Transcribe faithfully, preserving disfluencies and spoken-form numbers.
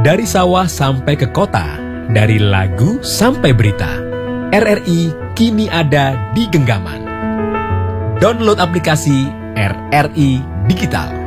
Dari sawah sampai ke kota, dari lagu sampai berita, R R I kini ada di genggaman. Download aplikasi R R I Digital.